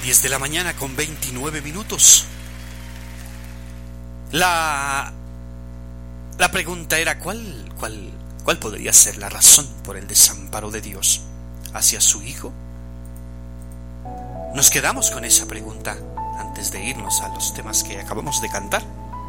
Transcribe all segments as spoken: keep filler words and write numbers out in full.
diez de la mañana con veintinueve minutos. La, la pregunta era ¿cuál, cuál, cuál podría ser la razón por el desamparo de Dios hacia su Hijo? Nos quedamos con esa pregunta antes de irnos a los temas que acabamos de cantar.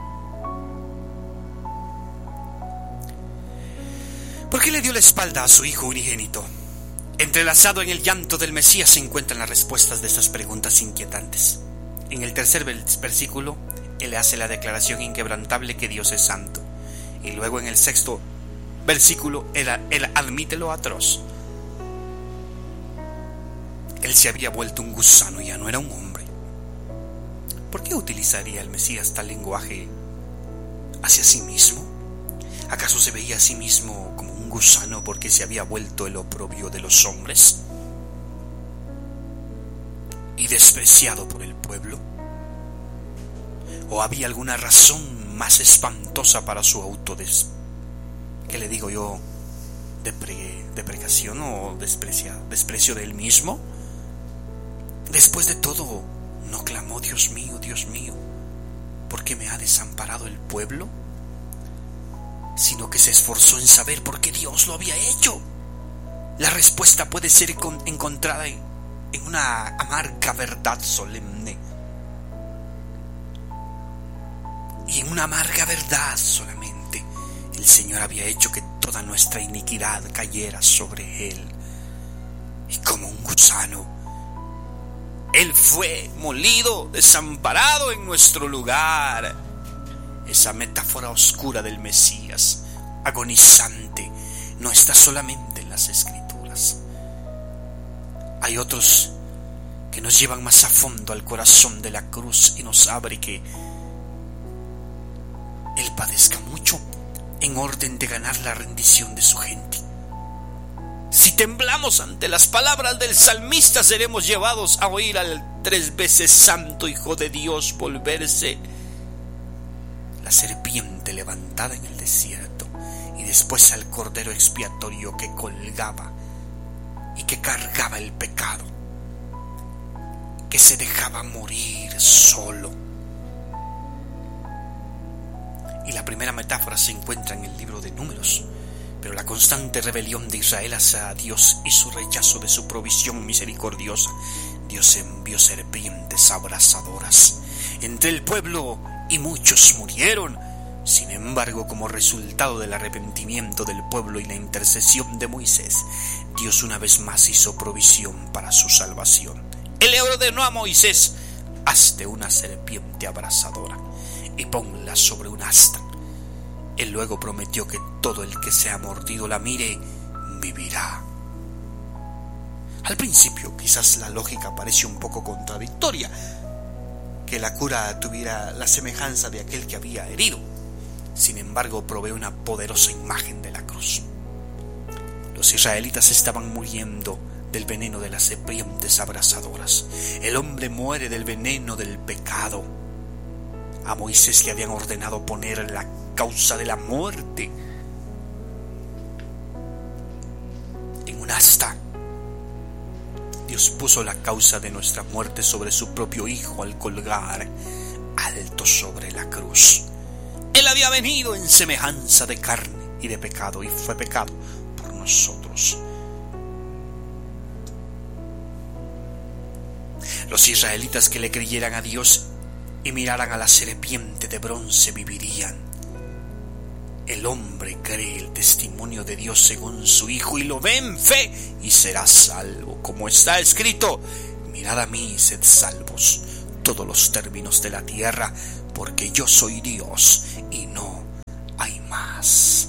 ¿Por qué le dio la espalda a su Hijo unigénito? Entrelazado en el llanto del Mesías se encuentran las respuestas de estas preguntas inquietantes. En el tercer versículo, Él hace la declaración inquebrantable que Dios es santo. Y luego en el sexto versículo, Él, él admite lo atroz. Él se había vuelto un gusano y ya no era un hombre. ¿Por qué utilizaría el Mesías tal lenguaje hacia sí mismo? ¿Acaso se veía a sí mismo como un gusano porque se había vuelto el oprobio de los hombres y despreciado por el pueblo? ¿O había alguna razón más espantosa para su autodes... ¿qué le digo yo? Depre... ¿Deprecación o desprecia... desprecio de él mismo? Después de todo, ¿no clamó Dios mío, Dios mío, por qué me ha desamparado el pueblo? Sino que se esforzó en saber por qué Dios lo había hecho. La respuesta puede ser encontrada en una amarga verdad solemne. Y en una amarga verdad solamente, el Señor había hecho que toda nuestra iniquidad cayera sobre Él. Y como un gusano, Él fue molido, desamparado en nuestro lugar. Esa metáfora oscura del Mesías, agonizante, no está solamente en las Escrituras. Hay otros que nos llevan más a fondo al corazón de la cruz y nos abre que Él padezca mucho en orden de ganar la rendición de su gente. Si temblamos ante las palabras del salmista, seremos llevados a oír al tres veces santo Hijo de Dios volverse la serpiente levantada en el desierto, y después al cordero expiatorio que colgaba y que cargaba el pecado, que se dejaba morir solo. Y la primera metáfora se encuentra en el libro de Números, pero la constante rebelión de Israel hacia Dios y su rechazo de su provisión misericordiosa, Dios envió serpientes abrasadoras entre el pueblo y muchos murieron. Sin embargo, como resultado del arrepentimiento del pueblo y la intercesión de Moisés, Dios una vez más hizo provisión para su salvación. Él le ordenó a Moisés: hazte una serpiente abrasadora y ponla sobre un asta. Él luego prometió que todo el que sea mordido la mire, vivirá. Al principio quizás la lógica pareció un poco contradictoria, que la cura tuviera la semejanza de aquel que había herido. Sin embargo, provee una poderosa imagen de la cruz. Los israelitas estaban muriendo del veneno de las serpientes abrasadoras. El hombre muere del veneno del pecado. A Moisés le habían ordenado poner la causa de la muerte en un asta. Dios puso la causa de nuestra muerte sobre su propio Hijo al colgar alto sobre la cruz. Él había venido en semejanza de carne y de pecado, y fue pecado por nosotros. Los israelitas que le creyeran a Dios y miraran a la serpiente de bronce vivirían. El hombre cree el testimonio de Dios según su Hijo y lo ve en fe y será salvo. Como está escrito: mirad a mí y sed salvos todos los términos de la tierra, porque yo soy Dios y no hay más.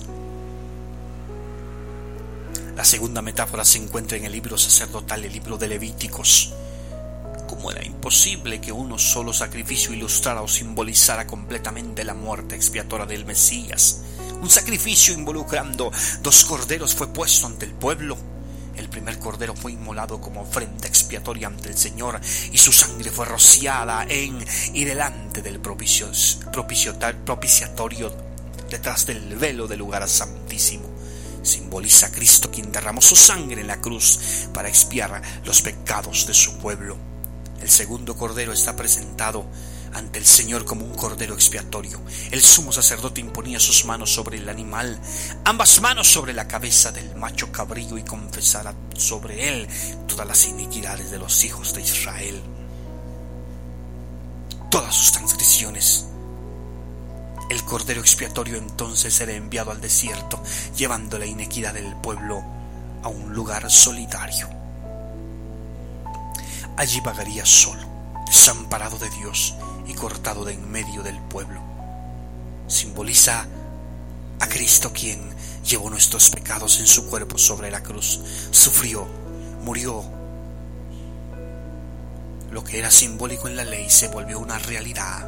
La segunda metáfora se encuentra en el libro sacerdotal, el libro de Levíticos. ¿Cómo era imposible que uno solo sacrificio ilustrara o simbolizara completamente la muerte expiatoria del Mesías? Un sacrificio involucrando dos corderos fue puesto ante el pueblo. El primer cordero fue inmolado como ofrenda expiatoria ante el Señor, y su sangre fue rociada en y delante del propicio, propicio, propiciatorio, detrás del velo del lugar santísimo. Simboliza a Cristo, quien derramó su sangre en la cruz para expiar los pecados de su pueblo. El segundo cordero está presentado ante el Señor como un cordero expiatorio. El sumo sacerdote imponía sus manos sobre el animal, ambas manos sobre la cabeza del macho cabrío, y confesara sobre él todas las iniquidades de los hijos de Israel, todas sus transgresiones. El cordero expiatorio entonces era enviado al desierto, llevando la iniquidad del pueblo a un lugar solitario. Allí vagaría solo, desamparado de Dios y cortado de en medio del pueblo. Simboliza a Cristo, quien llevó nuestros pecados en su cuerpo sobre la cruz, sufrió, murió. Lo que era simbólico en la ley se volvió una realidad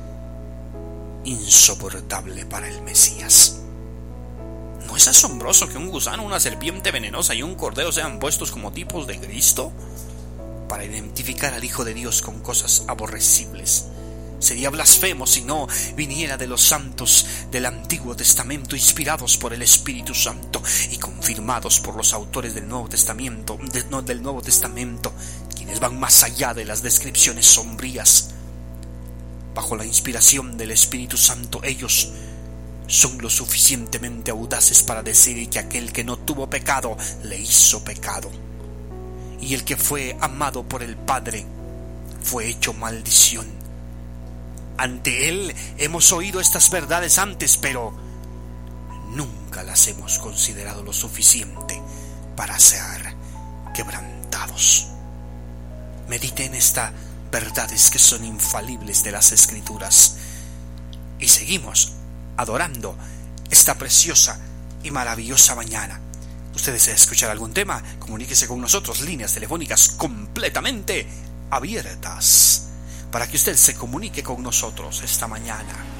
insoportable para el Mesías. ¿No es asombroso que un gusano, una serpiente venenosa y un cordero sean puestos como tipos de Cristo para identificar al Hijo de Dios con cosas aborrecibles? Sería blasfemo si no viniera de los santos del Antiguo Testamento, inspirados por el Espíritu Santo y confirmados por los autores del Nuevo Testamento, de, no, del Nuevo Testamento, quienes van más allá de las descripciones sombrías. Bajo la inspiración del Espíritu Santo, ellos son lo suficientemente audaces para decir que aquel que no tuvo pecado le hizo pecado, y el que fue amado por el Padre fue hecho maldición. Ante Él hemos oído estas verdades antes, pero nunca las hemos considerado lo suficiente para ser quebrantados. Medite en estas verdades que son infalibles de las Escrituras, y seguimos adorando esta preciosa y maravillosa mañana. ¿Usted desea escuchar algún tema? Comuníquese con nosotros, líneas telefónicas completamente abiertas para que usted se comunique con nosotros esta mañana.